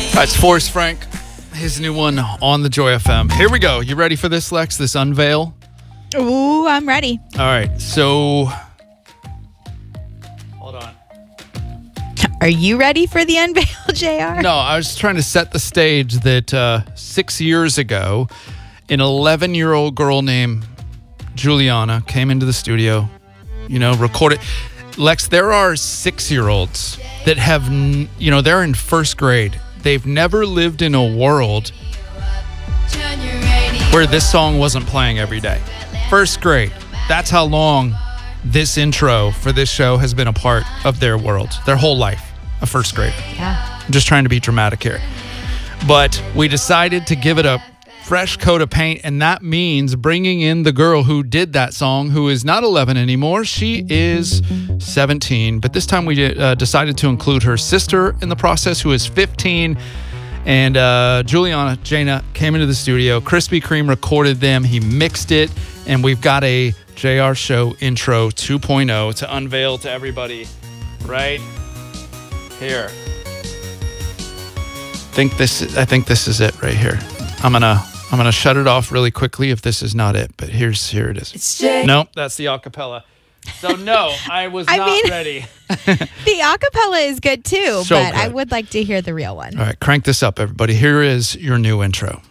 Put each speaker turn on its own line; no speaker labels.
It's Forrest Frank, his new one on the Joy FM. Here we go. You ready for this, Lex? This unveil?
Ooh, I'm ready.
All right. So, hold on.
Are you ready for the unveil, JR?
No, I was trying to set the stage that 6 years ago, an 11-year-old girl named Juliana came into the studio, recorded. Lex, there are 6-year-olds that have, they're in first grade. They've never lived in a world where this song wasn't playing every day. First grade. That's how long this intro for this show has been a part of their world, their whole life, a first grade.
Yeah.
I'm just trying to be dramatic here. But we decided to give it a fresh coat of paint, and that means bringing in the girl who did that song, who is not 11 anymore. She is 17, but this time we decided to include her sister in the process, who is 15, and Juliana Jana came into the studio. Krispy Kreme recorded them, he mixed it, and we've got a JR Show intro 2.0 to unveil to everybody right here. I think this is it right here. I'm gonna shut it off really quickly if this is not it, but here it is. Nope, that's the acapella. So no, I was not ready.
The acapella is good too,
So
but
good.
I would like to hear the real one.
All right, crank this up, everybody. Here is your new intro.